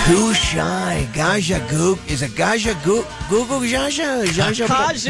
Too shy. Gaja Gook. Is it Gaja Gook? Google Jaja? Jaja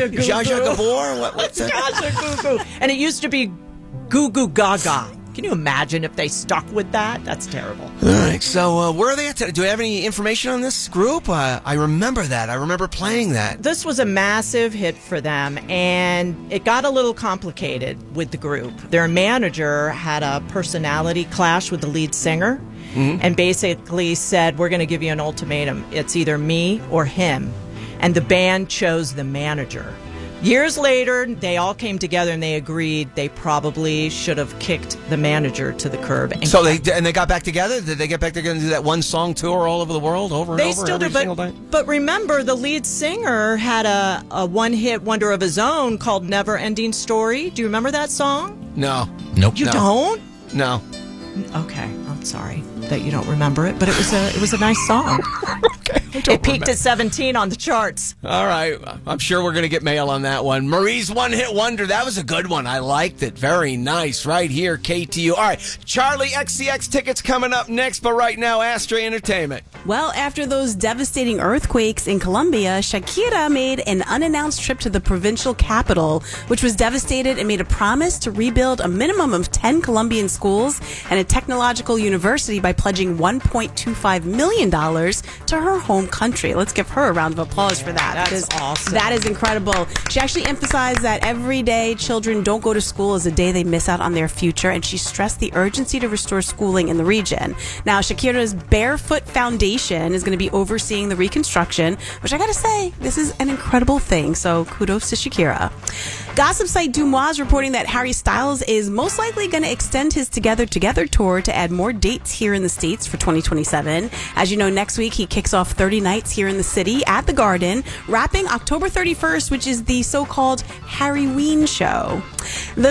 Gabor? What's that? Gaja Goo. And it used to be Goo Goo Gaga. Can you imagine if they stuck with that? That's terrible. All right, so where are they at today? Do we have any information on this group? I remember that. I remember playing that. This was a massive hit for them, and it got a little complicated with the group. Their manager had a personality clash with the lead singer, and basically said, we're going to give you an ultimatum. It's either me or him. And the band chose the manager. Years later, they all came together and they agreed they probably should have kicked the manager to the curb. And so they got back together? Did they get back together and do that one song tour all over the world, over and over, still every do, single day? But remember, the lead singer had a one-hit wonder of his own called Never Ending Story. Do you remember that song? No. Nope. You don't? No. Okay, I'm sorry that you don't remember it, but it was a nice song. Okay. It peaked at 17 on the charts. All right. I'm sure we're going to get mail on that one. Marie's one-hit wonder. That was a good one. I liked it. Very nice. Right here, KTU. All right. Charlie XCX tickets coming up next, but right now, Astra Entertainment. Well, after those devastating earthquakes in Colombia, Shakira made an unannounced trip to the provincial capital, which was devastated, and made a promise to rebuild a minimum of 10 Colombian schools and a technological university by pledging $1.25 million to her home country. Let's give her a round of applause for that. That's awesome. That is incredible. She actually emphasized that every day children don't go to school is a day they miss out on their future, and she stressed the urgency to restore schooling in the region. Now, Shakira's Barefoot Foundation is going to be overseeing the reconstruction, which I got to say, this is an incredible thing, so kudos to Shakira. Gossip site Dumois is reporting that Harry Styles is most likely going to extend his Together tour to add more dates here in the States for 2027. As you know, next week he kicks off 30 nights here in the city at the Garden, wrapping October 31st, which is the so-called Harryween show. The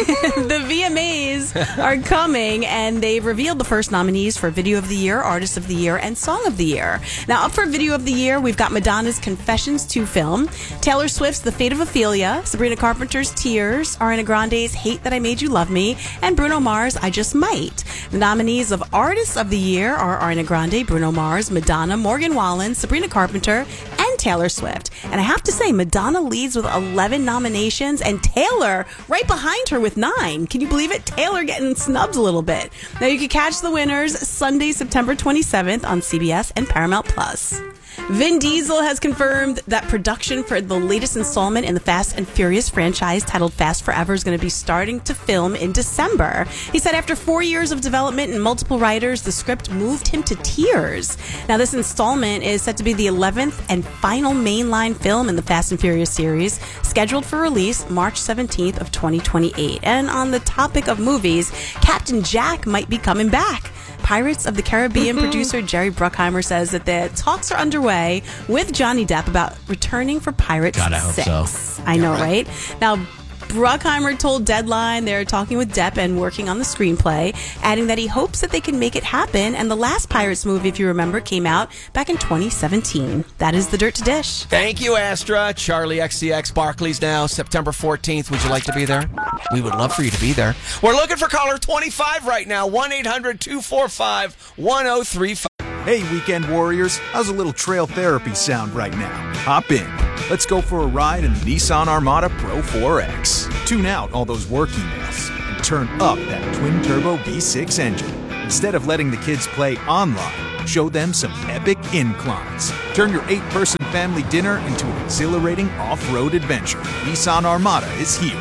VMAs are coming, and they've revealed the first nominees for Video of the Year, Artist of the Year, and Song of the Year. Now, up for Video of the Year, we've got Madonna's Confessions 2 film, Taylor Swift's The Fate of Ophelia, Sabrina Carpenter's Tears, Ariana Grande's Hate That I Made You Love Me, and Bruno Mars' I Just Might. The nominees of Artists of the Year are Ariana Grande, Bruno Mars, Madonna, Morgan Wallen, Sabrina Carpenter, and Taylor Swift. And I have to say, Madonna leads with 11 nominations, and Taylor right behind her with 9. Can you believe it? Taylor getting snubbed a little bit. Now you can catch the winners Sunday, September 27th on CBS and Paramount Plus. Vin Diesel has confirmed that production for the latest installment in the Fast and Furious franchise, titled Fast Forever, is going to be starting to film in December. He said after 4 years of development and multiple writers, the script moved him to tears. Now, this installment is set to be the 11th and final mainline film in the Fast and Furious series, scheduled for release March 17th of 2028. And on the topic of movies, Captain Jack might be coming back. Pirates of the Caribbean producer Jerry Bruckheimer says that the talks are underway with Johnny Depp about returning for Pirates 6. God, I hope so. I know, right? Now, Bruckheimer told Deadline they're talking with Depp and working on the screenplay, adding that he hopes that they can make it happen. And the last Pirates movie, if you remember, came out back in 2017. That is the Dirt to Dish. Thank you, Astra. Charlie XCX, Barclays now, September 14th. Would you like to be there? We would love for you to be there. We're looking for caller 25 right now, 1-800-245-1035. Hey, Weekend Warriors, how's a little trail therapy sound right now? Hop in. Let's go for a ride in the Nissan Armada Pro 4X. Tune out all those work emails and turn up that twin-turbo V6 engine. Instead of letting the kids play online, show them some epic inclines. Turn your 8-person family dinner into an exhilarating off-road adventure. Nissan Armada is here.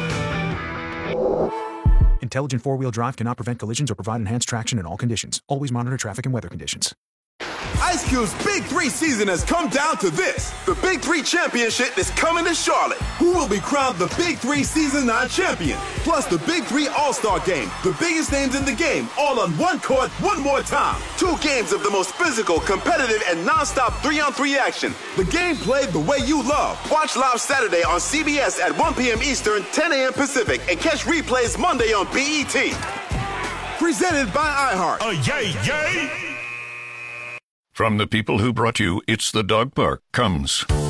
Intelligent four-wheel drive cannot prevent collisions or provide enhanced traction in all conditions. Always monitor traffic and weather conditions. Ice Cube's Big 3 season has come down to this. The Big 3 Championship is coming to Charlotte. Who will be crowned the Big 3 Season 9 champion? Plus the Big 3 All-Star Game. The biggest names in the game, all on one court, one more time. 2 games of the most physical, competitive, and non-stop 3-on-3 action. The game played the way you love. Watch live Saturday on CBS at 1 p.m. Eastern, 10 a.m. Pacific, and catch replays Monday on BET. Presented by iHeart. Yay, yay! From the people who brought you It's the Dog Park comes